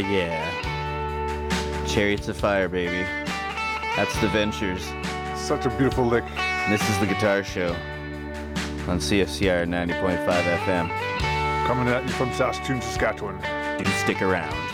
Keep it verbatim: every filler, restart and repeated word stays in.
yeah. Chariots of Fire, baby. That's the Ventures. Such a beautiful lick. And this is the Guitar Show on C F C R ninety point five F M. Coming at you from Saskatoon, Saskatchewan. Do stick around.